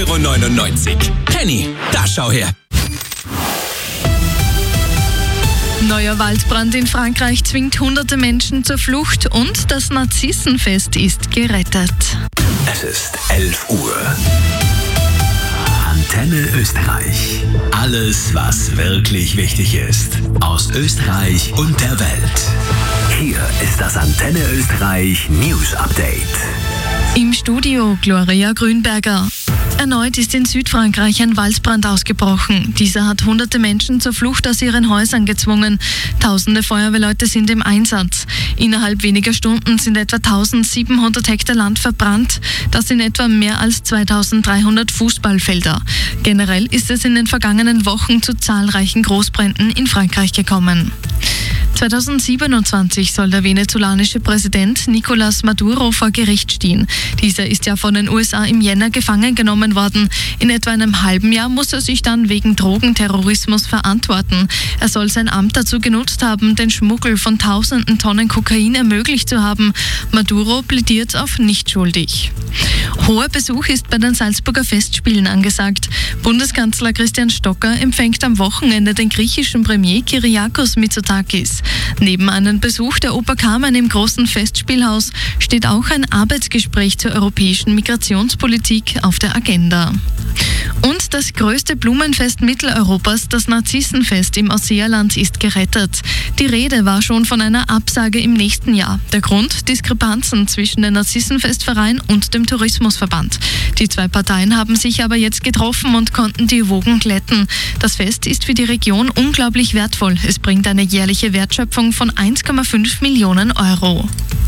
99 €. Penny, da schau her. Neuer Waldbrand in Frankreich zwingt hunderte Menschen zur Flucht und das Narzissenfest ist gerettet. Es ist 11 Uhr. Antenne Österreich. Alles, was wirklich wichtig ist. Aus Österreich und der Welt. Hier ist das Antenne Österreich News Update. Im Studio Gloria Grünberger. Erneut ist in Südfrankreich ein Waldbrand ausgebrochen. Dieser hat hunderte Menschen zur Flucht aus ihren Häusern gezwungen. Tausende Feuerwehrleute sind im Einsatz. Innerhalb weniger Stunden sind etwa 1700 Hektar Land verbrannt. Das sind etwa mehr als 2300 Fußballfelder. Generell ist es in den vergangenen Wochen zu zahlreichen Großbränden in Frankreich gekommen. 2027 soll der venezolanische Präsident Nicolás Maduro vor Gericht stehen. Dieser ist ja von den USA im Jänner gefangen genommen worden. In etwa einem halben Jahr muss er sich dann wegen Drogenterrorismus verantworten. Er soll sein Amt dazu genutzt haben, den Schmuggel von tausenden Tonnen Kokain ermöglicht zu haben. Maduro plädiert auf nicht schuldig. Hoher Besuch ist bei den Salzburger Festspielen angesagt. Bundeskanzler Christian Stocker empfängt am Wochenende den griechischen Premier Kyriakos Mitsotakis. Neben einem Besuch der Oper Carmen im großen Festspielhaus steht auch ein Arbeitsgespräch zur europäischen Migrationspolitik auf der Agenda. Und das größte Blumenfest Mitteleuropas, das Narzissenfest im Ausseerland, ist gerettet. Die Rede war schon von einer Absage im nächsten Jahr. Der Grund? Diskrepanzen zwischen dem Narzissenfestverein und dem Tourismusverband. Die zwei Parteien haben sich aber jetzt getroffen und konnten die Wogen glätten. Das Fest ist für die Region unglaublich wertvoll. Es bringt eine jährliche Wertschöpfung von 1,5 Millionen €.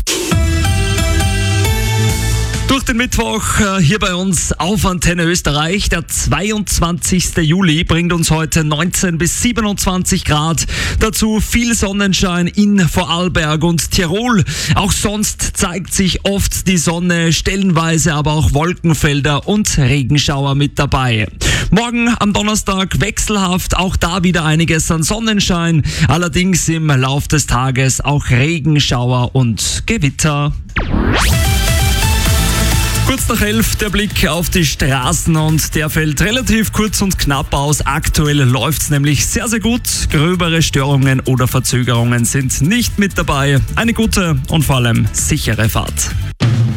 Durch den Mittwoch hier bei uns auf Antenne Österreich. Der 22. Juli bringt uns heute 19 bis 27 Grad. Dazu viel Sonnenschein in Vorarlberg und Tirol. Auch sonst zeigt sich oft die Sonne, stellenweise aber auch Wolkenfelder und Regenschauer mit dabei. Morgen am Donnerstag wechselhaft, auch da wieder einiges an Sonnenschein. Allerdings im Lauf des Tages auch Regenschauer und Gewitter. Kurz nach 11 der Blick auf die Straßen und der fällt relativ kurz und knapp aus. Aktuell läuft's nämlich sehr, sehr gut. Gröbere Störungen oder Verzögerungen sind nicht mit dabei. Eine gute und vor allem sichere Fahrt.